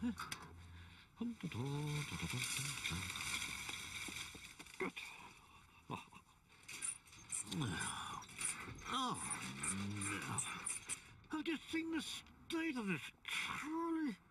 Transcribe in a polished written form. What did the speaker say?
Good. Have you seen the state of this trolley?